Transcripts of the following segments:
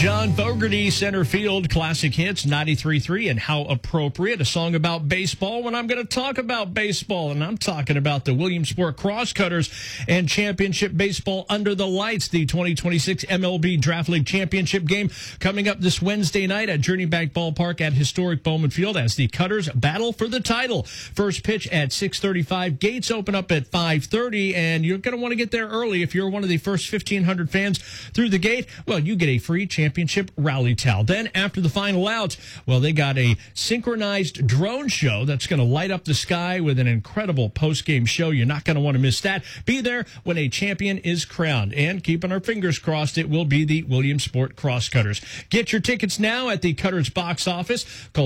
John Fogerty, center field, classic hits, 93.3, and how appropriate. A song about baseball when I'm going to talk about baseball, and I'm talking about the Williamsport Crosscutters and Championship Baseball Under the Lights, the 2026 MLB Draft League Championship game coming up this Wednesday night at Journey Bank Ballpark at historic Bowman Field as the Cutters battle for the title. First pitch at 6:35. Gates open up at 5:30, and you're going to want to get there early. If you're one of the first 1,500 fans through the gate, well, you get a free championship rally towel. Then after the final outs, well, they got a synchronized drone show that's going to light up the sky with an incredible post-game show. You're not going to want to miss that. Be there when a champion is crowned. And keeping our fingers crossed, it will be the Williamsport Crosscutters. Get your tickets now at the Cutters box office. Call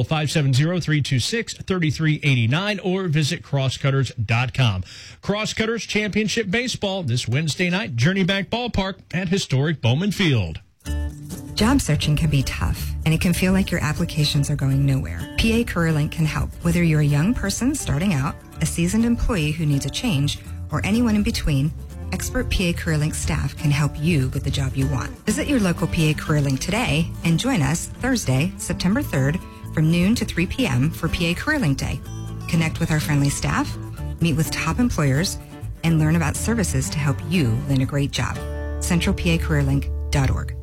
570-326-3389 or visit crosscutters.com. Crosscutters Championship Baseball this Wednesday night, Journey Bank Ballpark at historic Bowman Field. Job searching can be tough, and it can feel like your applications are going nowhere. PA CareerLink can help. Whether you're a young person starting out, a seasoned employee who needs a change, or anyone in between, expert PA CareerLink staff can help you with the job you want. Visit your local PA CareerLink today and join us Thursday, September 3rd from noon to 3 p.m. for PA CareerLink Day. Connect with our friendly staff, meet with top employers, and learn about services to help you land a great job. CentralPACareerLink.org.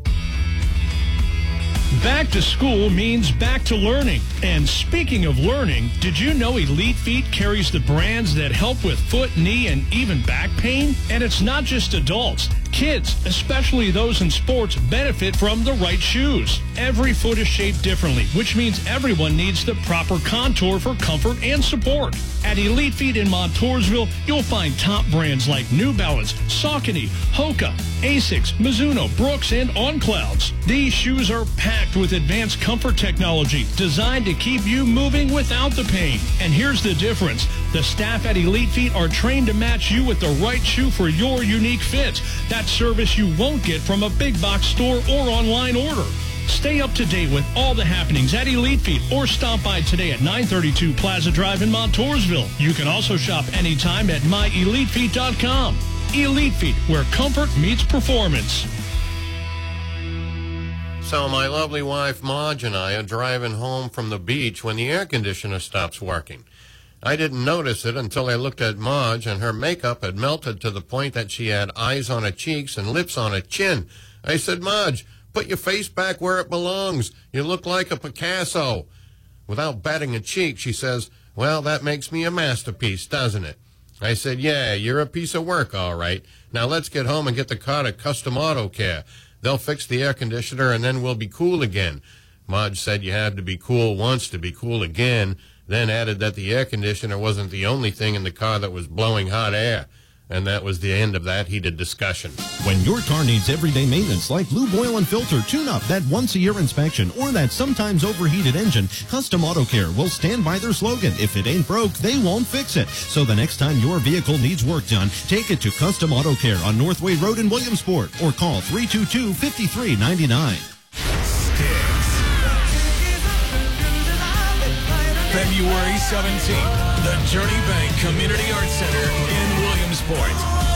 Back to school means back to learning. And speaking of learning, did you know Elite Feet carries the brands that help with foot, knee, and even back pain? And it's not just adults. Kids, especially those in sports, benefit from the right shoes. Every foot is shaped differently, which means everyone needs the proper contour for comfort and support. At Elite Feet in Montoursville, you'll find top brands like New Balance, Saucony, Hoka, Asics, Mizuno, Brooks, and On Clouds. These shoes are packed with advanced comfort technology designed to keep you moving without the pain. And here's the difference. The staff at Elite Feet are trained to match you with the right shoe for your unique fit. That service you won't get from a big box store or online order. Stay up to date with all the happenings at Elite Feet or stop by today at 932 Plaza Drive in Montoursville. You can also shop anytime at myelitefeet.com. Elite Feet, where comfort meets performance. So my lovely wife, Marge, and I are driving home from the beach when the air conditioner stops working. I didn't notice it until I looked at Marge, and her makeup had melted to the point that she had eyes on her cheeks and lips on her chin. I said, Marge, put your face back where it belongs. You look like a Picasso. Without batting a cheek, she says, well, that makes me a masterpiece, doesn't it? I said, yeah, you're a piece of work, all right. Now let's get home and get the car to Custom Auto Care. They'll fix the air conditioner, and then we'll be cool again. Marge said you had to be cool once to be cool again, then added that the air conditioner wasn't the only thing in the car that was blowing hot air. And that was the end of that heated discussion. When your car needs everyday maintenance like lube, oil, and filter, tune-up, that once-a-year inspection, or that sometimes overheated engine, Custom Auto Care will stand by their slogan, if it ain't broke, they won't fix it. So the next time your vehicle needs work done, take it to Custom Auto Care on Northway Road in Williamsport, or call 322-5399. February 17th, the Journey Bank Community Arts Center in Williamsport.